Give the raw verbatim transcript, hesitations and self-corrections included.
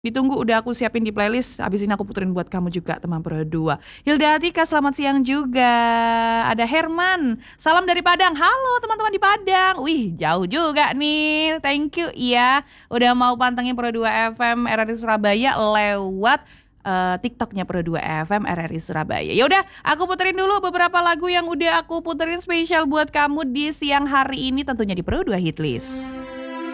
Ditunggu, udah aku siapin di playlist. Abis ini aku puterin buat kamu juga, teman Pro dua. Hilda Atika, selamat siang juga. Ada Herman, salam dari Padang. Halo teman-teman di Padang. Wih, jauh juga nih. Thank you ya, udah mau pantengin Pro dua F M R R I Surabaya lewat uh, TikToknya Pro dua F M R R I Surabaya. Yaudah, aku puterin dulu beberapa lagu yang udah aku puterin spesial buat kamu di siang hari ini, tentunya di Pro dua Hitlist.